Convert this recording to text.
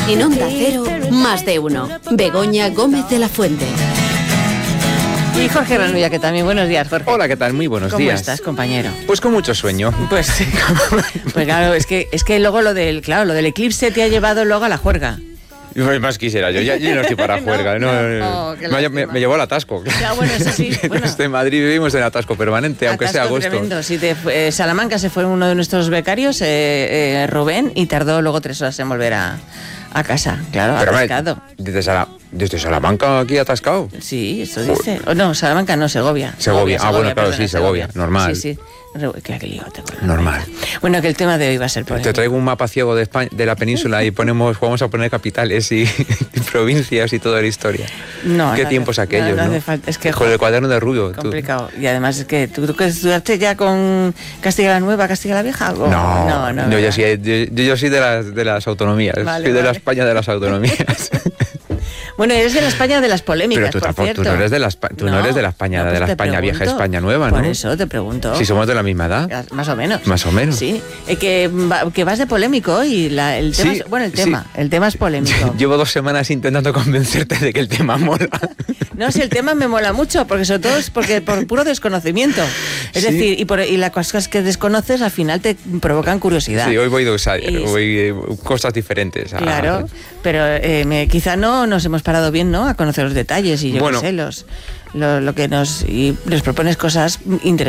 En Onda Cero, Más de Uno. Begoña Gómez de la Fuente. Y Jorge Granulla, que también. Buenos días, Jorge. Hola, ¿qué tal? Muy buenos días. ¿Cómo estás, compañero? Pues con mucho sueño. Pues claro, es que luego lo del eclipse te ha llevado luego a la juerga. Más quisiera yo, ya no estoy para juerga. Me llevó al atasco. Ya, bueno, eso sí. Bueno. Desde Madrid vivimos en atasco permanente, aunque sea agosto. Tremendo. Sí, Salamanca se fue uno de nuestros becarios, Rubén, y tardó luego 3 horas en volver a casa. Claro, atascado. ¿Desde Salamanca aquí atascado? Sí, eso dice. No, Salamanca no, Segovia. Segovia, bueno, claro, sí, Segovia. Normal. Sí. Qué lío te acuerdas. Normal. Bueno, que el tema de hoy va a ser polémico. Te traigo un mapa ciego de España, de la península, y vamos a poner capitales y provincias y toda la historia. No, qué tiempos aquellos, ¿no? Hace falta. Es que, con el cuaderno de Rubio. Complicado. Y además es que tú que estudiaste ya con Castilla la Nueva, Castilla la Vieja. No. Yo soy de las autonomías. Vale, soy de la España de las autonomías. Bueno, eres de la España de las polémicas, pero por cierto. Tú no eres de la España, de la España vieja, España nueva, ¿no? Por eso te pregunto. Si somos de la misma edad. Más o menos. Más o menos. Sí. Que vas de polémico y el tema, sí, el tema es polémico. Llevo 2 semanas intentando convencerte de que el tema mola. No, si el tema me mola mucho, porque sobre todo es por puro desconocimiento. Es decir, y las cosas que desconoces al final te provocan curiosidad. Sí, hoy voy cosas diferentes. Claro, pero quizá no nos hemos parado bien, ¿no? A conocer los detalles y yo qué sé, lo que nos... Y les propones cosas interesantes.